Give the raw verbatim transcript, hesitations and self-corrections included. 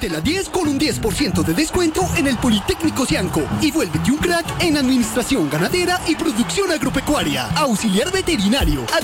Sácate la diez con un diez por ciento de descuento en el Politécnico Cianco y vuélvete un crack en administración ganadera y producción agropecuaria. Auxiliar veterinario,